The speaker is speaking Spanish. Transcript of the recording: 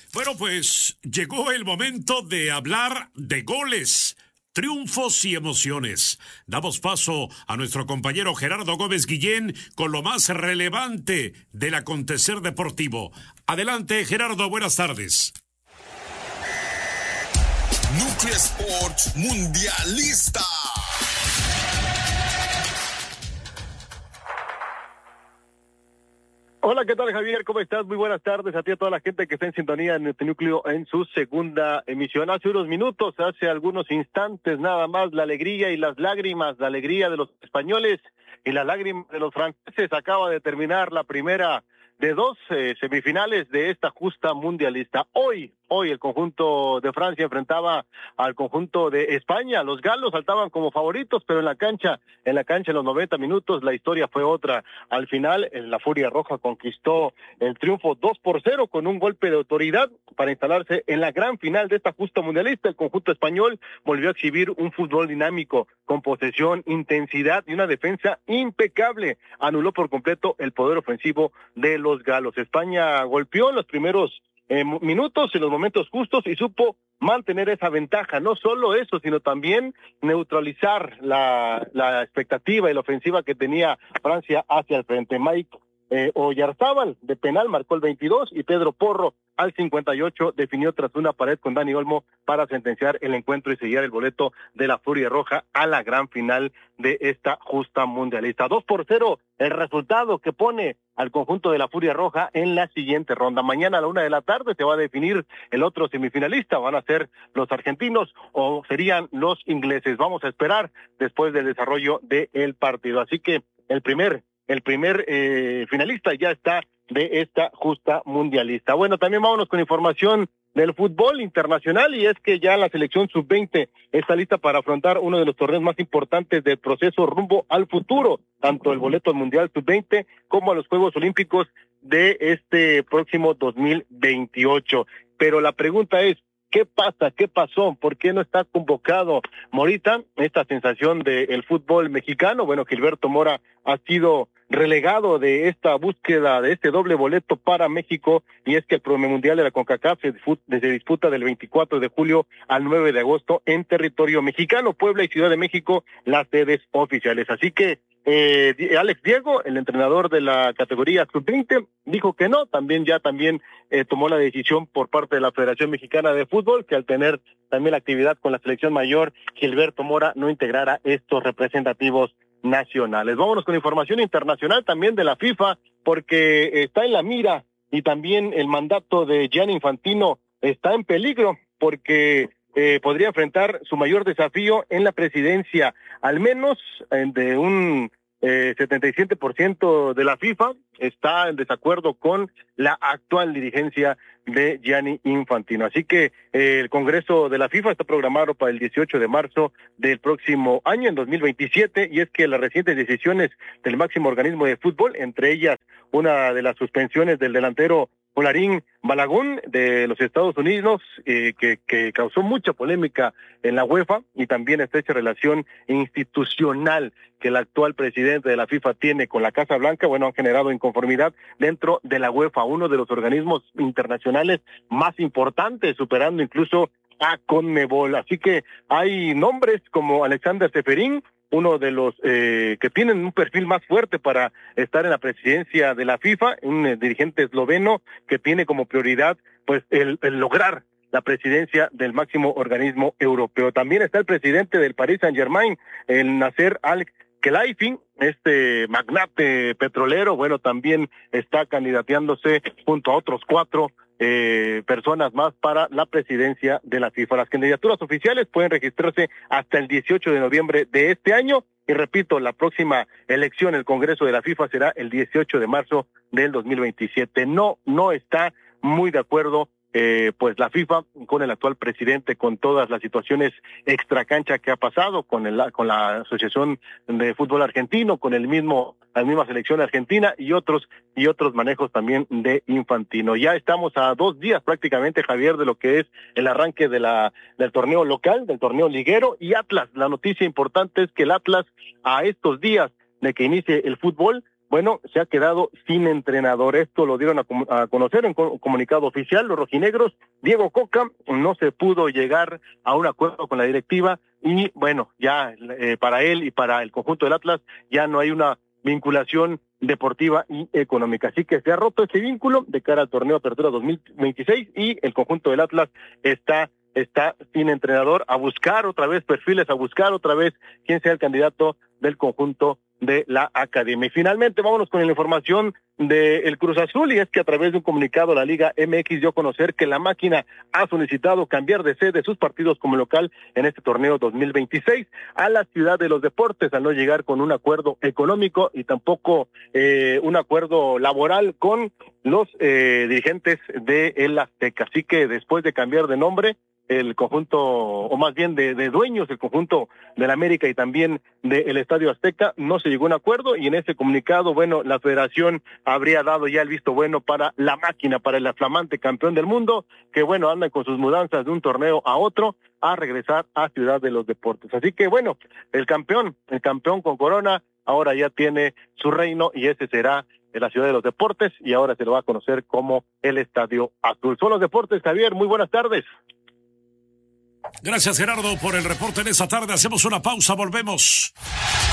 Bueno, pues llegó el momento de hablar de goles, triunfos y emociones. Damos paso a nuestro compañero Gerardo Gómez Guillén con lo más relevante del acontecer deportivo. Adelante, Gerardo, buenas tardes. Núcleo Sports Mundialista. Hola, ¿qué tal, Javier? ¿Cómo estás? Muy buenas tardes a ti y a toda la gente que está en sintonía en este núcleo en su segunda emisión. Hace unos minutos, hace algunos instantes nada más, la alegría y las lágrimas, la alegría de los españoles y la lágrima de los franceses. Acaba de terminar la primera de dos semifinales de esta justa mundialista. Hoy el conjunto de Francia enfrentaba al conjunto de España. Los galos saltaban como favoritos, pero en la cancha en los 90 minutos la historia fue otra. Al final, la Furia Roja conquistó el triunfo 2-0 con un golpe de autoridad para instalarse en la gran final de esta justa mundialista. El conjunto español volvió a exhibir un fútbol dinámico, con posesión, intensidad y una defensa impecable. Anuló por completo el poder ofensivo de los galos. España golpeó en los primeros minutos, en los momentos justos, y supo mantener esa ventaja. No solo eso, sino también neutralizar la expectativa y la ofensiva que tenía Francia hacia el frente. Mike Oyarzábal de penal marcó el 22 y Pedro Porro al 58 definió tras una pared con Dani Olmo para sentenciar el encuentro y sellar el boleto de la Furia Roja a la gran final de esta justa mundialista. 2-0 el resultado que pone al conjunto de la Furia Roja en la siguiente ronda. Mañana a la 1:00 p.m. se va a definir el otro semifinalista. Van a ser los argentinos o serían los ingleses. Vamos a esperar después del desarrollo del partido. Así que el primer finalista ya está de esta justa mundialista. Bueno, también vámonos con información del fútbol internacional, y es que ya la selección sub-20 está lista para afrontar uno de los torneos más importantes del proceso rumbo al futuro, tanto el boleto al Mundial sub-20 como a los Juegos Olímpicos de este próximo 2028. Pero la pregunta es, ¿qué pasa? ¿Qué pasó? ¿Por qué no está convocado Morita? Esta sensación del fútbol mexicano. Bueno, Gilberto Mora ha sido relegado de esta búsqueda de este doble boleto para México, y es que el Mundial de la CONCACAF se disputa del 24 de julio al 9 de agosto en territorio mexicano. Puebla y Ciudad de México, las sedes oficiales. Así que Alex Diego, el entrenador de la categoría sub-20, dijo que no. También tomó la decisión por parte de la Federación Mexicana de Fútbol que al tener también la actividad con la selección mayor, Gilberto Mora no integrara estos representativos nacionales. Vámonos con información internacional también de la FIFA, porque está en la mira y también el mandato de Gianni Infantino está en peligro, porque podría enfrentar su mayor desafío en la presidencia, al menos de un 77% de la FIFA está en desacuerdo con la actual dirigencia de Gianni Infantino. Así que el Congreso de la FIFA está programado para el 18 de marzo del próximo año, en 2027, y es que las recientes decisiones del máximo organismo de fútbol, entre ellas una de las suspensiones del delantero Olarín Balaguer de los Estados Unidos, que causó mucha polémica en la UEFA, y también estrecha relación institucional que el actual presidente de la FIFA tiene con la Casa Blanca, bueno, han generado inconformidad dentro de la UEFA, uno de los organismos internacionales más importantes, superando incluso a CONMEBOL. Así que hay nombres como Alexander Seferin, uno de los que tienen un perfil más fuerte para estar en la presidencia de la FIFA, un dirigente esloveno que tiene como prioridad pues el lograr la presidencia del máximo organismo europeo. También está el presidente del Paris Saint-Germain, el Nasser Al-Khelaifi, este magnate petrolero. Bueno, también está candidateándose junto a otros 4 personas más para la presidencia de la FIFA. Las candidaturas oficiales pueden registrarse hasta el 18 de noviembre de este año, y repito, la próxima elección, el Congreso de la FIFA, será el 18 de marzo del 2027. No está muy de acuerdo pues la FIFA con el actual presidente, con todas las situaciones extracancha que ha pasado con la Asociación de Fútbol Argentino, con la misma selección argentina y otros manejos también de Infantino. Ya estamos a 2 días prácticamente, Javier, de lo que es el arranque del torneo local, del torneo liguero, y Atlas. La noticia importante es que el Atlas, a estos días de que inicie el fútbol, bueno, se ha quedado sin entrenador. Esto lo dieron a conocer en comunicado oficial los rojinegros. Diego Coca no se pudo llegar a un acuerdo con la directiva y bueno, ya para él y para el conjunto del Atlas ya no hay una vinculación deportiva y económica. Así que se ha roto este vínculo de cara al torneo Apertura 2026 y el conjunto del Atlas está sin entrenador, a buscar otra vez perfiles, a buscar otra vez quién sea el candidato del conjunto de la academia. Y finalmente vámonos con la información del Cruz Azul, y es que a través de un comunicado la Liga MX dio a conocer que la máquina ha solicitado cambiar de sede sus partidos como local en este torneo 2026 a la Ciudad de los Deportes, al no llegar con un acuerdo económico y tampoco un acuerdo laboral con los dirigentes de el Azteca. Así que después de cambiar de nombre, el conjunto, o más bien de dueños, el conjunto del América y también del Estadio Azteca, no se llegó a un acuerdo, y en ese comunicado, bueno, la federación habría dado ya el visto bueno para la máquina, para el flamante campeón del mundo, que bueno, anda con sus mudanzas de un torneo a otro, a regresar a Ciudad de los Deportes. Así que bueno, el campeón con corona, ahora ya tiene su reino, y ese será en la Ciudad de los Deportes, y ahora se lo va a conocer como el Estadio Azul. Son los deportes, Javier, muy buenas tardes. Gracias, Gerardo, por el reporte en esta tarde. Hacemos una pausa, volvemos.